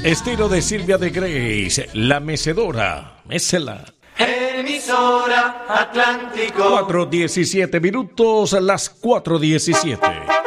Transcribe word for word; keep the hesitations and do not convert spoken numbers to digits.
Estilo de Silvia de Grace, La Mecedora. Mésela. Emisora Atlántico. cuatro diecisiete minutos, las cuatro diecisiete.